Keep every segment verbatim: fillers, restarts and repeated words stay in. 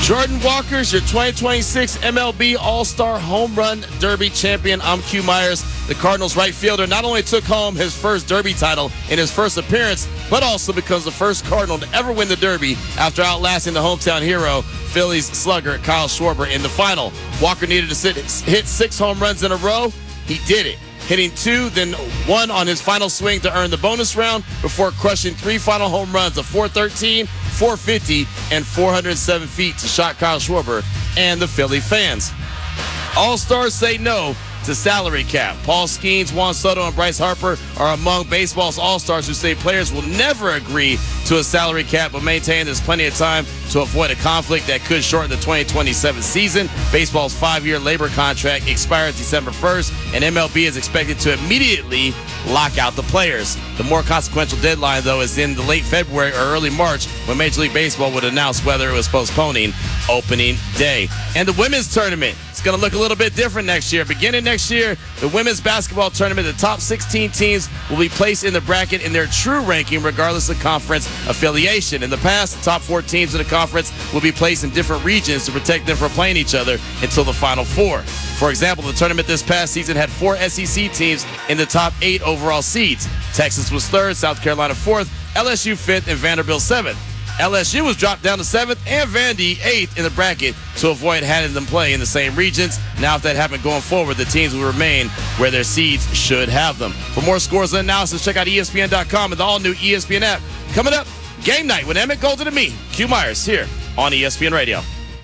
Jordan Walker's your twenty twenty-six M L B All-Star Home Run Derby champion. I'm Q Myers. The Cardinals right fielder not only took home his first Derby title in his first appearance, but also becomes the first Cardinal to ever win the Derby after outlasting the hometown hero, Phillies slugger Kyle Schwarber, in the final. Walker needed to sit, hit six home runs in a row. He did it, hitting two, then one on his final swing to earn the bonus round before crushing three final home runs of four thirteen, four fifty, and four hundred seven feet to shock Kyle Schwarber and the Philly fans. All-Stars say no to salary cap. Paul Skeens, Juan Soto, and Bryce Harper are among baseball's all-stars who say players will never agree to a salary cap, but maintain there's plenty of time to avoid a conflict that could shorten the twenty twenty-seven season. Baseball's five-year labor contract expires December first, and M L B is expected to immediately lock out the players. The more consequential deadline, though, is in the late February or early March, when Major League Baseball would announce whether it was postponing opening day. And the women's tournament, it's going to look a little bit different next year. Beginning next year, the women's basketball tournament, the top sixteen teams will be placed in the bracket in their true ranking regardless of conference affiliation. In the past, the top four teams in the conference will be placed in different regions to protect them from playing each other until the Final Four. For example, the tournament this past season had four S E C teams in the top eight overall seeds. Texas was third, South Carolina fourth, L S U fifth, and Vanderbilt seventh. L S U was dropped down to seventh and Vandy eighth in the bracket to avoid having them play in the same regions. Now, if that happened going forward, the teams will remain where their seeds should have them. For more scores and analysis, check out E S P N dot com and the all-new E S P N app. Coming up, game night with Emmett Golden and me, Q Myers, here on E S P N Radio.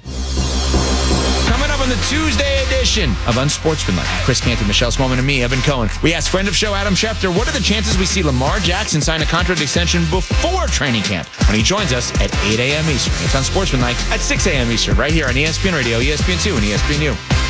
Coming up on the Tuesday edition of Unsportsmanlike, Chris Canty, Michelle Smallman, and me, Evan Cohen. We asked friend of show Adam Schefter, what are the chances we see Lamar Jackson sign a contract extension before training camp when he joins us at eight a.m. Eastern. It's Unsportsmanlike at six a.m. Eastern, right here on E S P N Radio, E S P N two, and E S P N U.